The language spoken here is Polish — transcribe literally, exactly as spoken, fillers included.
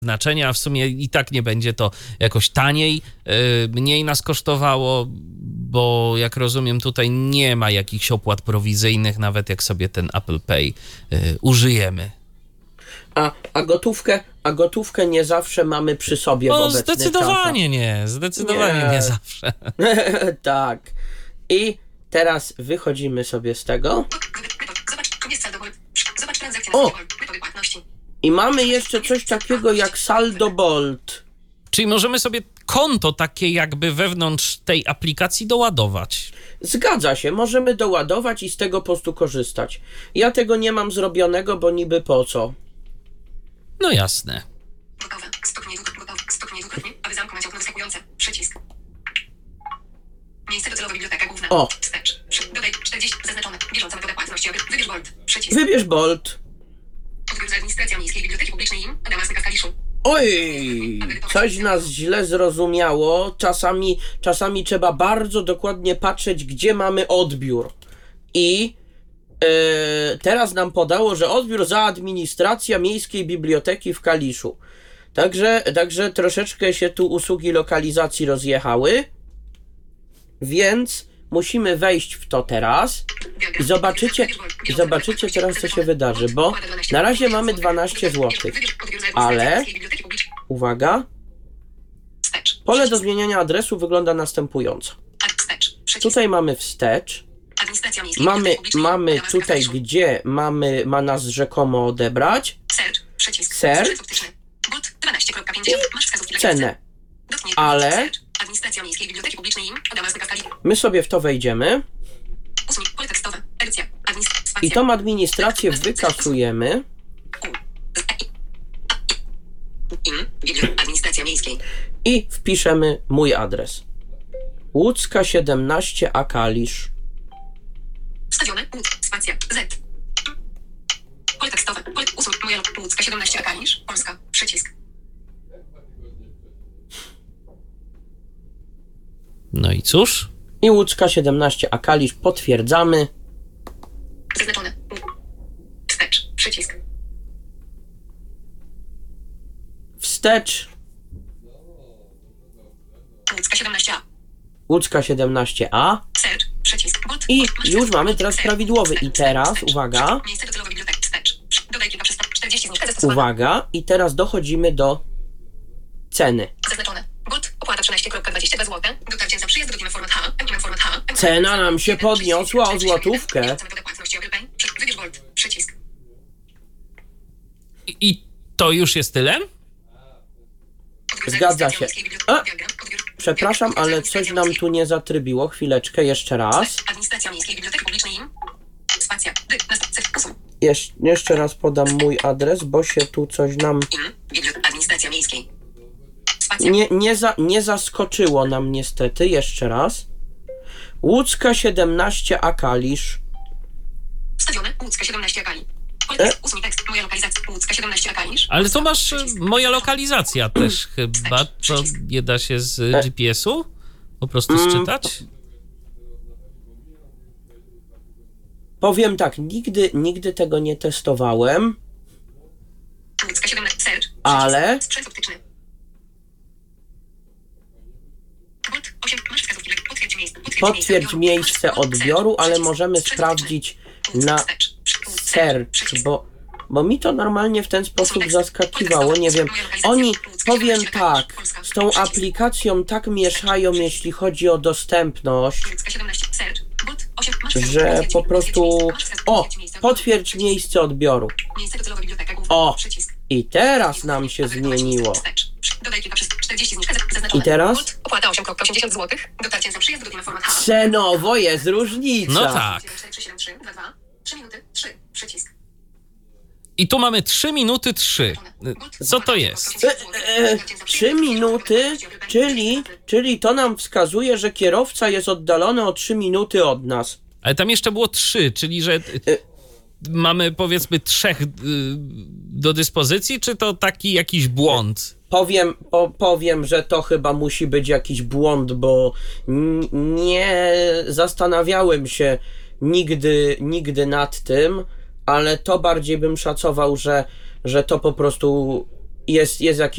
znaczenia, a w sumie i tak nie będzie to jakoś taniej, mniej nas kosztowało, bo jak rozumiem tutaj nie ma jakichś opłat prowizyjnych, nawet jak sobie ten Apple Pay użyjemy. A, a, gotówkę, a gotówkę nie zawsze mamy przy sobie w No, obecnych zdecydowanie czasach. nie, zdecydowanie nie, nie zawsze. Tak. I teraz wychodzimy sobie z tego. O! I mamy jeszcze coś takiego jak saldo Bolt. Czyli możemy sobie konto takie jakby wewnątrz tej aplikacji doładować. Zgadza się, możemy doładować i z tego po prostu korzystać. Ja tego nie mam zrobionego, bo niby po co? No jasne. Gotowe. Stopnie dwukrotnie. Stopnie dwukrotnie. Aby zamknąć okno wyskakujące. Przycisk. Miejsce docelowe biblioteka główna. O. Wstecz. Dodaj czterdzieści. Zaznaczone. Bieżąca metoda płatności. Wybierz Bolt. Przycisk. Wybierz Bolt. Odbiór za administracja Miejskiej Biblioteki Publicznej im. Adama Styka w Kaliszu. Oj, coś nas źle zrozumiało. Czasami, czasami trzeba bardzo dokładnie patrzeć, gdzie mamy odbiór. I e, teraz nam podało, że odbiór za administracja Miejskiej Biblioteki w Kaliszu. Także, także troszeczkę się tu usługi lokalizacji rozjechały. Więc musimy wejść w to teraz. I zobaczycie, i zobaczycie teraz, co się wydarzy, bo na razie mamy dwanaście złotych. Ale, uwaga, pole do zmieniania adresu wygląda następująco. Tutaj mamy wstecz. Mamy, mamy tutaj, gdzie mamy, ma nas rzekomo odebrać. Search. I cenę. Ale my sobie w to wejdziemy. I tą administrację wykasujemy. I wpiszemy mój adres. Łódzka siedemnaście a Kalisz. Wstawione. Spacja. Z. Pole tekstowe. Pole usług. Moja Łódzka siedemnaście a Kalisz. Polska. Przycisk. No i cóż? I Łódzka siedemnaście a Kalisz potwierdzamy. Zaznaczone. Wstecz. Przycisk. Wstecz. Łódzka siedemnaście a. Łódzka siedemnaście a. Search. Przycisk. Bot. I już mamy teraz prawidłowy. I teraz, uwaga, Miejsce docelowe bibliotek. Wstecz. Dodaj kilka przez czterdzieści zniżka. uwaga, i teraz dochodzimy do ceny. Zaznaczone. Bot. Opłata trzynaście dwadzieścia dwa zł. Dotarcie za przyjazd do format H. Format H. Cena nam się podniosła o złotówkę. Wybierz Bolt. Przycisk. I, i to już jest tyle? Zgadza się. A, przepraszam, ale coś nam tu nie zatrybiło. Chwileczkę, jeszcze raz. Administracja Miejskiej Biblioteki Publicznej im. Spacja. Dy. Następcy. Usuń. Jesz- jeszcze raz podam mój adres, bo się tu coś nam Im. Administracja Miejskiej. Spacja. nie, nie, za- nie zaskoczyło nam niestety. Jeszcze raz. Łódzka siedemnaście a Kalisz. Wstawione. Łódzka siedemnaście a Kali. E? Ósmy tekst. Moja lokalizacja. Łódzka siedemnaście a Kalisz. Ale to masz e, moja lokalizacja też chyba, to nie da się z G P S-u po prostu sczytać? Powiem tak, nigdy, nigdy tego nie testowałem, Łódzka siedemnaście. Search. ale Sprzęt optyczny. Bot. osiem. Masz wskazówki. Potwierdź miejsce. potwierdź miejsce odbioru, ale możemy sprawdzić na search, bo, bo mi to normalnie w ten sposób zaskakiwało, nie wiem. Oni, powiem tak, z tą aplikacją tak mieszają, jeśli chodzi o dostępność, że po prostu... O, potwierdź miejsce odbioru. O, i teraz nam się zmieniło. I teraz? Opłata osiem osiemdziesiąt złotych. Dotarcie za przyjazd do format H. Cenowo jest różnica. No tak. trzy minuty, trzy, przycisk. I tu mamy trzy minuty trzy. Co to jest? E, e, trzy minuty, czyli, czyli to nam wskazuje, że kierowca jest oddalony o trzy minuty od nas. Ale tam jeszcze było trzy, czyli że mamy powiedzmy trzech y, do dyspozycji, czy to taki jakiś błąd? Powiem, po, powiem, że to chyba musi być jakiś błąd, bo n- nie zastanawiałem się nigdy, nigdy nad tym, ale to bardziej bym szacował, że, że to po prostu jest, jest jakiś